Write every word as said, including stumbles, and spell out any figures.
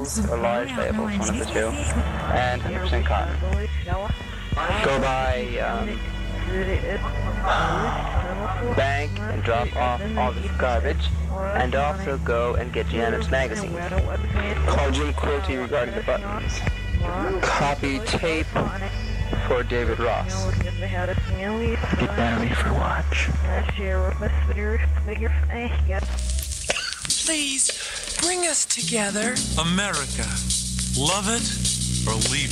labels, or large labels, one of the two, and one hundred percent cotton. Go by um, bank and drop off all this garbage, and also go and get Janet's magazine. Call Jim Quilty regarding the buttons. Copy tape for David Ross. Get Natalie for watch. Please, bring us together. America. Love it or leave it.